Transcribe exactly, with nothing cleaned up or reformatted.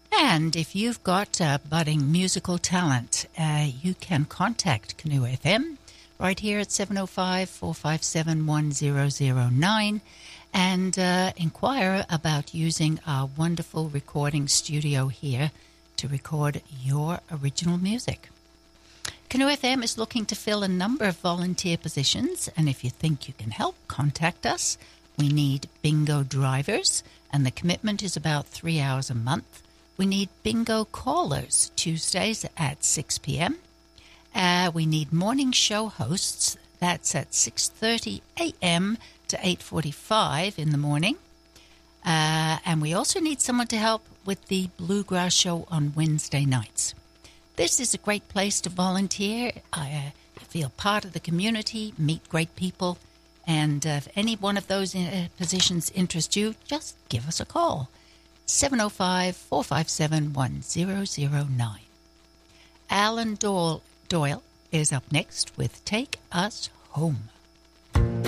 And if you've got uh, budding musical talent, uh, you can contact Canoe F M right here at seven oh five, four five seven, one zero zero nine and uh, inquire about using our wonderful recording studio here to record your original music. Canoe F M is looking to fill a number of volunteer positions, and if you think you can help, contact us. We need bingo drivers, and the commitment is about three hours a month. We need bingo callers, Tuesdays at six p.m. Uh, we need morning show hosts. That's at six thirty a.m. to eight forty-five in the morning. Uh, and we also need someone to help with the Bluegrass Show on Wednesday nights. This is a great place to volunteer. I uh, feel part of the community, meet great people, and uh, if any one of those uh, positions interest you, just give us a call. seven oh five, four five seven, one zero zero nine. Alan Doyle, Doyle is up next with Take Us Home.